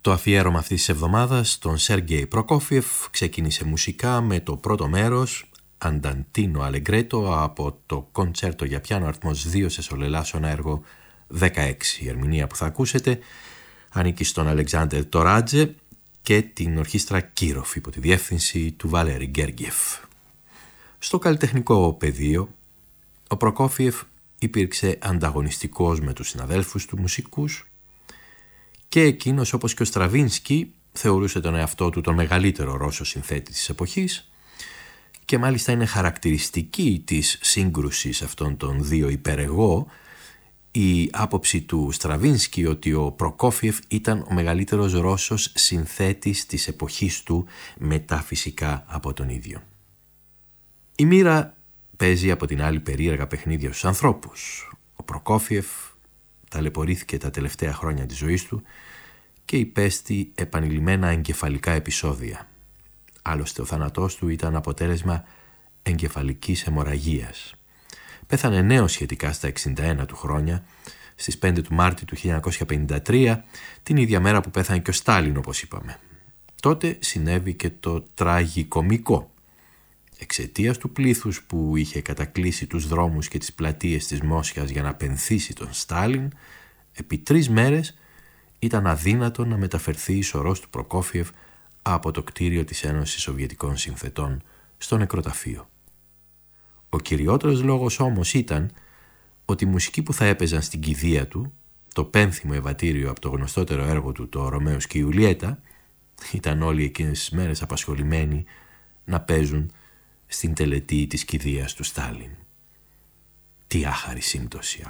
Το αφιέρωμα αυτής της εβδομάδας, τον Σέργεϊ Προκόφιεφ, ξεκίνησε μουσικά με το πρώτο μέρος, Ανταντίνο Αλεγκρέτο, από το κοντσέρτο για πιάνο αριθμός 2 σε σολελάσονα έργο 16. Η ερμηνεία που θα ακούσετε ανήκει στον Αλεξάνδερ Τοράτζε και την ορχήστρα Κίροφ υπό τη διεύθυνση του Βαλέρη Γκέργιεφ. Στο καλλιτεχνικό πεδίο, ο Προκόφιεφ υπήρξε ανταγωνιστικός με τους συναδέλφους του μουσικούς και εκείνος, όπως και ο Στραβίνσκι, θεωρούσε τον εαυτό του τον μεγαλύτερο Ρώσο συνθέτη της εποχής και μάλιστα είναι χαρακτηριστική της σύγκρουσης αυτών των δύο υπερεγώ η άποψη του Στραβίνσκι ότι ο Προκόφιεφ ήταν ο μεγαλύτερος Ρώσος συνθέτης της εποχής του, μετά φυσικά από τον ίδιο. Η μοίρα παίζει από την άλλη περίεργα παιχνίδια στους ανθρώπους. Ο Προκόφιεφ ταλαιπωρήθηκε τα τελευταία χρόνια της ζωής του και υπέστη επανειλημμένα εγκεφαλικά επεισόδια. Άλλωστε ο θάνατός του ήταν αποτέλεσμα εγκεφαλικής αιμορραγίας. Πέθανε νέος σχετικά στα 61 του χρόνια, στις 5 του Μάρτη του 1953, την ίδια μέρα που πέθανε και ο Στάλιν, όπως είπαμε. Τότε συνέβη και το τραγικομικό. Εξαιτίας του πλήθους που είχε κατακλείσει τους δρόμους και τις πλατείες της Μόσχας για να πενθήσει τον Στάλιν, επί 3 μέρες ήταν αδύνατο να μεταφερθεί η σωρός του Προκόφιεφ από το κτίριο της Ένωσης Σοβιετικών Συνθετών στο νεκροταφείο. Ο κυριότερος λόγος όμως ήταν ότι η μουσική που θα έπαιζαν στην κηδεία του, το πένθυμο ευατήριο από το γνωστότερο έργο του, το Ρωμαίος και η Ιουλιέτα, ήταν όλοι εκείνες τις μέρες απασχολημένοι να παίζουν στην τελετή της κηδείας του Στάλιν. Τι άχαρη σύμπτωση